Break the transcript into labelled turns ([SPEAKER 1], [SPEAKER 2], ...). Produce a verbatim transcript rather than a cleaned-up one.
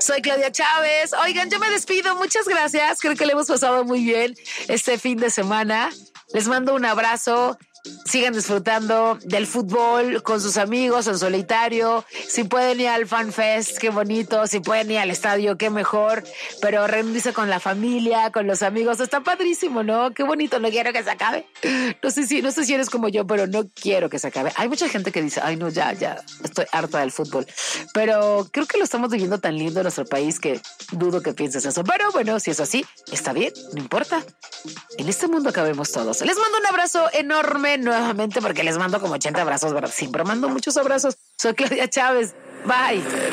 [SPEAKER 1] Soy Claudia Chávez. Oigan, yo me despido. Muchas gracias. Creo que le hemos pasado muy bien este fin de semana. Les mando un abrazo. Sigan disfrutando del fútbol con sus amigos en solitario. Si pueden ir al Fan Fest, qué bonito. Si pueden ir al estadio, qué mejor. Pero reunirse con la familia, con los amigos. Está padrísimo, ¿no? Qué bonito. No quiero que se acabe. No sé si, no sé si eres como yo, pero no quiero que se acabe. Hay mucha gente que dice, ay, no, ya, ya, estoy harta del fútbol. Pero creo que lo estamos viviendo tan lindo en nuestro país que dudo que pienses eso. Pero bueno, si es así, está bien, no importa. En este mundo acabemos todos. Les mando un abrazo enorme nuevamente porque les mando como ochenta abrazos, ¿verdad? Siempre mando muchos abrazos. Soy Claudia Chávez. Bye.